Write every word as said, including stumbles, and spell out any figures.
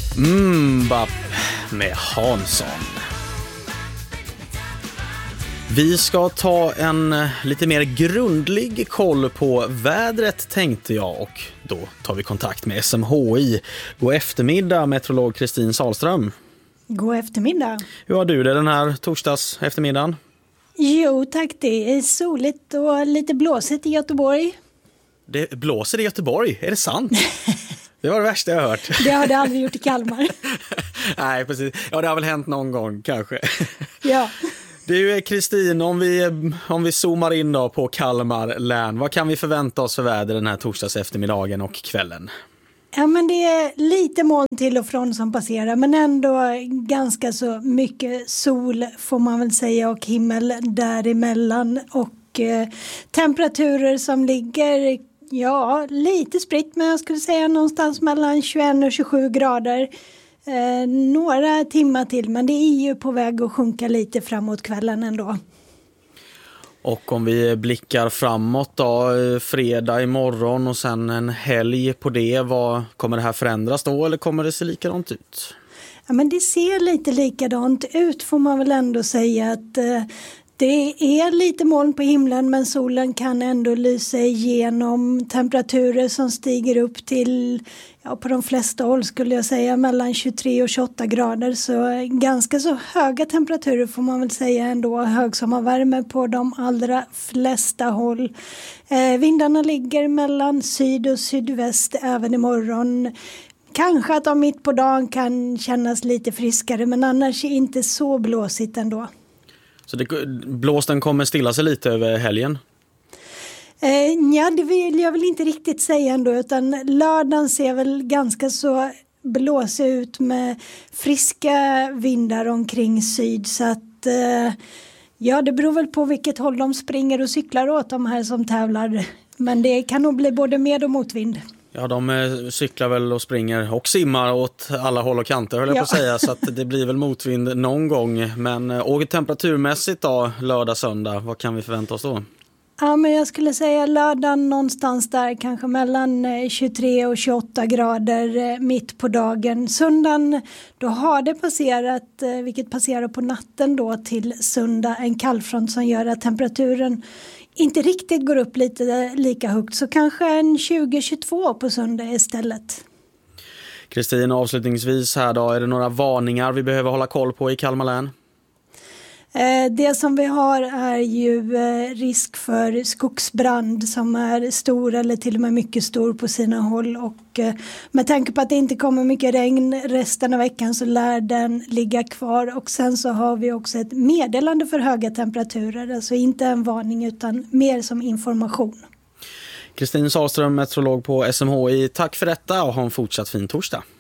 Mbap med Hansson. Vi ska ta en lite mer grundlig koll på vädret, tänkte jag, och då tar vi kontakt med S M H I. God eftermiddag, meteorolog Kristin Sahlström. God eftermiddag. Hur har du det den här torsdags eftermiddagen? Jo tack, det är soligt och lite blåsigt i Göteborg. Det blåser i Göteborg, är det sant? Det var det värsta jag har hört. Det har det aldrig gjort i Kalmar. Nej, precis. Ja, det har väl hänt någon gång kanske. Ja. Du, Kristin, om vi, om vi zoomar in då på Kalmar län, vad kan vi förvänta oss för väder den här torsdags eftermiddagen och kvällen? Ja, men det är lite moln till och från som passerar, men ändå ganska så mycket sol får man väl säga och himmel däremellan och eh, temperaturer som ligger, ja, lite spritt, men jag skulle säga någonstans mellan tjugoett och tjugosju grader. Eh, några timmar till, men det är ju på väg att sjunka lite framåt kvällen ändå. Och om vi blickar framåt då, fredag imorgon och sen en helg på det, vad kommer det här förändras då eller kommer det se likadant ut? Ja, men det ser lite likadant ut får man väl ändå säga att eh, det är lite moln på himlen, men solen kan ändå lysa igenom. Temperaturer som stiger upp till, ja, på de flesta håll skulle jag säga, mellan tjugotre och tjugoåtta grader. Så ganska så höga temperaturer får man väl säga ändå. Högsommarvärme på de allra flesta håll. Eh, vindarna ligger mellan syd och sydväst även imorgon. Kanske att de mitt på dagen kan kännas lite friskare, men annars är det inte så blåsigt ändå. Så det, blåsten kommer stilla sig lite över helgen? Eh, ja, det vill jag väl inte riktigt säga ändå, utan lördagen ser väl ganska så blåsig ut med friska vindar omkring syd. Så att, eh, ja, det beror väl på vilket håll de springer och cyklar åt, de här som tävlar. Men det kan nog bli både med och motvind. Ja, de cyklar väl och springer och simmar åt alla håll och kanter, höll jag ja. på att säga. Så att det blir väl motvind någon gång. Men och temperaturmässigt då, lördag, söndag, vad kan vi förvänta oss då? Ja, men jag skulle säga lördagen någonstans där, kanske mellan tjugotre och tjugoåtta grader mitt på dagen. Söndagen, då har det passerat, vilket passerar på natten då till söndag, en kallfront som gör att temperaturen inte riktigt går upp lite lika högt, så kanske en tjugo tjugotvå på söndag istället. Kristin, avslutningsvis här då, är det några varningar vi behöver hålla koll på i Kalmar län? Det som vi har är ju risk för skogsbrand som är stor eller till och med mycket stor på sina håll, och med tanke på att det inte kommer mycket regn resten av veckan så lär den ligga kvar. Och sen så har vi också ett meddelande för höga temperaturer, alltså inte en varning utan mer som information. Kristin Sahlström, meteorolog på S M H I, tack för detta och ha en fortsatt fin torsdag.